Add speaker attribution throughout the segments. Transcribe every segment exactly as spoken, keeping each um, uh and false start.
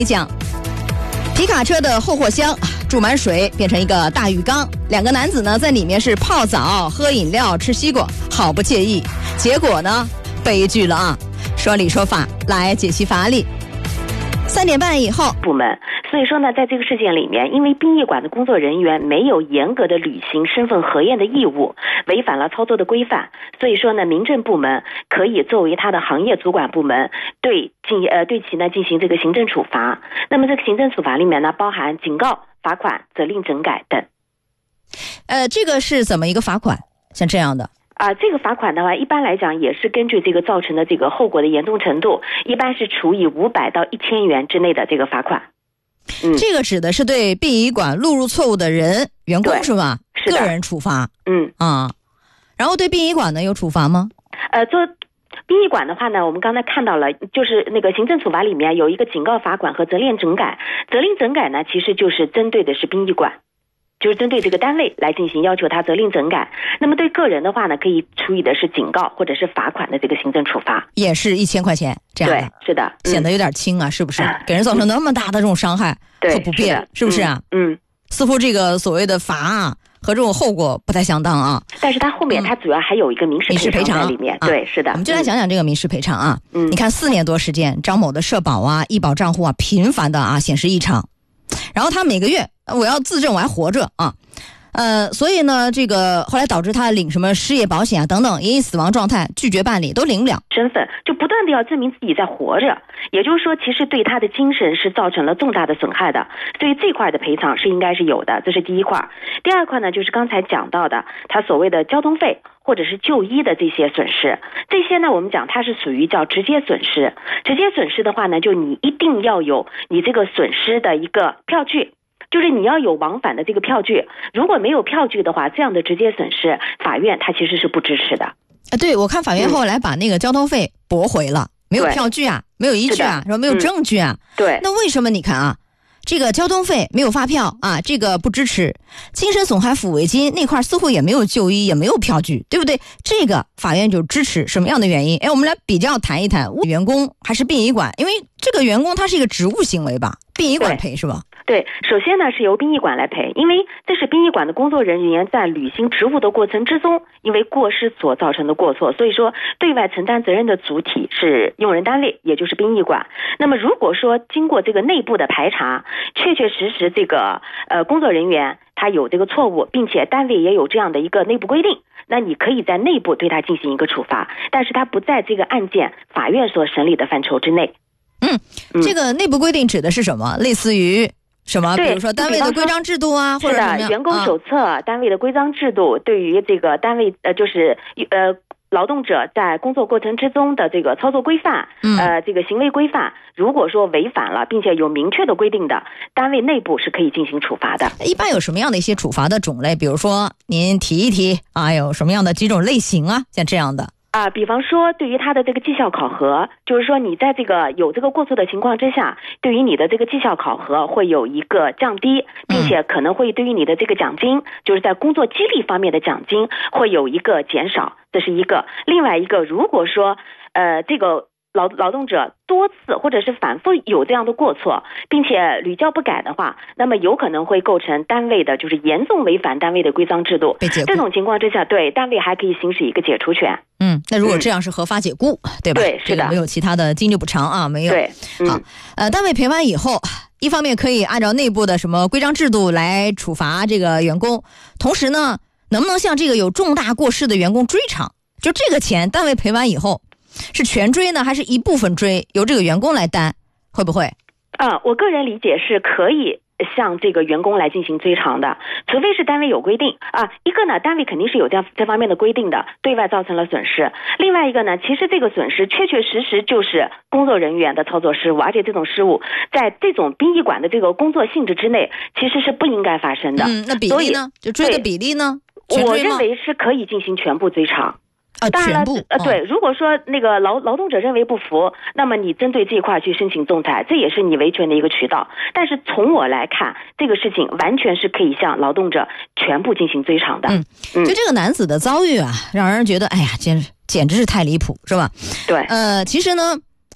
Speaker 1: 讲皮卡车的后货箱注满水，变成一个大浴缸，两个男子呢在里面是泡澡、喝饮料、吃西瓜，好不惬意。结果呢，悲剧了啊！说理说法来解析法理。三点半以后，
Speaker 2: 部门，所以说呢，在这个事件里面，因为殡仪馆的工作人员没有严格的履行身份核验的义务，违反了操作的规范，所以说呢，民政部门可以作为他的行业主管部门，对进呃对其呢进行这个行政处罚。那么这个行政处罚里面呢，包含警告、罚款、责令整改等。
Speaker 1: 呃，这个是怎么一个罚款？像这样的。
Speaker 2: 啊，这个罚款的话，一般来讲也是根据这个造成的这个后果的严重程度，一般是处以五百到一千元之内的这个罚款。
Speaker 1: 嗯，这个指的是对殡仪馆录入错误的人员工是吧？
Speaker 2: 是的，
Speaker 1: 个人处罚。
Speaker 2: 嗯
Speaker 1: 啊，然后对殡仪馆呢有处罚吗？
Speaker 2: 呃，做殡仪馆的话呢，我们刚才看到了，就是那个行政处罚里面有一个警告、罚款和责令整改。责令整改呢，其实就是针对的是殡仪馆。就是针对这个单位来进行要求他责令整改，那么对个人的话呢，可以处以的是警告或者是罚款的这个行政处罚，
Speaker 1: 也是一千块钱这样的。
Speaker 2: 对，是的，
Speaker 1: 显得有点轻啊，是不是？给人造成那么大的这种伤害和不便，是不是啊？
Speaker 2: 嗯，
Speaker 1: 似乎这个所谓的罚啊和这种后果不太相当啊。
Speaker 2: 但是它后面它主要还有一个民事赔偿在里面，对，是的。
Speaker 1: 我们就来讲讲这个民事赔偿啊。
Speaker 2: 嗯，
Speaker 1: 你看四年多时间，张某的社保啊、医保账户啊频繁的啊显示异常，然后他每个月我要自证我还活着啊。呃，所以呢，这个后来导致他领什么失业保险啊等等，因死亡状态拒绝办理，都领不了。
Speaker 2: 身份就不断的要证明自己在活着，也就是说，其实对他的精神是造成了重大的损害的。所以这块的赔偿是应该是有的，这是第一块。第二块呢，就是刚才讲到的，他所谓的交通费或者是就医的这些损失，这些呢，我们讲它是属于叫直接损失。直接损失的话呢，就你一定要有你这个损失的一个票据。就是你要有往返的这个票据，如果没有票据的话，这样的直接损失，法院它其实是不支持的。
Speaker 1: 啊，对，我看法院后来把那个交通费驳回了，嗯、没有票据啊，没有依据啊，说没有证据啊。
Speaker 2: 嗯、对，
Speaker 1: 那为什么你看啊，这个交通费没有发票啊，这个不支持，精神损害抚慰金那块似乎也没有就医，也没有票据，对不对？这个法院就支持，什么样的原因？哎，我们来比较谈一谈，员工还是殡仪馆？因为这个员工他是一个职务行为吧，殡仪馆赔是吧？
Speaker 2: 对，首先呢是由殡仪馆来赔，因为这是殡仪馆的工作人员在履行职务的过程之中，因为过失所造成的过错，所以说对外承担责任的主体是用人单位，也就是殡仪馆。那么如果说经过这个内部的排查，确确实实这个呃工作人员他有这个错误，并且单位也有这样的一个内部规定，那你可以在内部对他进行一个处罚，但是他不在这个案件法院所审理的范畴之内。
Speaker 1: 嗯，这个内部规定指的是什么？类似于什么？比如说单位的规章制度啊，或者什么
Speaker 2: 样？是的，员工手册、啊、单位的规章制度，对于这个单位呃，就是呃劳动者在工作过程之中的这个操作规范，
Speaker 1: 嗯、
Speaker 2: 呃，这个行为规范，如果说违反了，并且有明确的规定的，单位内部是可以进行处罚的。
Speaker 1: 一般有什么样的一些处罚的种类？比如说您提一提啊，有什么样的几种类型啊？像这样的。
Speaker 2: 啊，比方说对于他的这个绩效考核，就是说你在这个有这个过错的情况之下，对于你的这个绩效考核会有一个降低，并且可能会对于你的这个奖金，就是在工作激励方面的奖金会有一个减少，这是一个。另外一个，如果说呃这个劳劳动者多次或者是反复有这样的过错，并且屡教不改的话，那么有可能会构成单位的就是严重违反单位的规章制度。这种情况之下，对单位还可以行使一个解除权。
Speaker 1: 嗯，那如果这样是合法解雇，嗯、对吧？
Speaker 2: 对，是的，
Speaker 1: 这个没有其他的经济补偿啊，没有。
Speaker 2: 对，
Speaker 1: 嗯、好，呃，单位赔完以后，一方面可以按照内部的什么规章制度来处罚这个员工，同时呢，能不能向这个有重大过失的员工追偿？就这个钱，单位赔完以后。是全追呢，还是一部分追，由这个员工来担？会不会？
Speaker 2: 啊，我个人理解是可以向这个员工来进行追偿的，除非是单位有规定啊。一个呢，单位肯定是有这这方面的规定的，对外造成了损失；另外一个呢，其实这个损失确确实实就是工作人员的操作失误，而且这种失误在这种殡仪馆的这个工作性质之内，其实是不应该发生的。
Speaker 1: 嗯，那比例呢？就追的比例呢？
Speaker 2: 我认为是可以进行全部追偿。
Speaker 1: 啊，
Speaker 2: 当然了，
Speaker 1: 全部
Speaker 2: 呃，对，如果说那个劳劳动者认为不服，那么你针对这一块去申请仲裁，这也是你维权的一个渠道。但是从我来看，这个事情完全是可以向劳动者全部进行追偿的。
Speaker 1: 嗯，嗯就这个男子的遭遇啊，让人觉得，哎呀，简直简直是太离谱，是吧？
Speaker 2: 对，
Speaker 1: 呃，其实呢，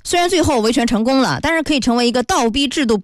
Speaker 1: 虽然最后维权成功了，但是可以成为一个倒逼制度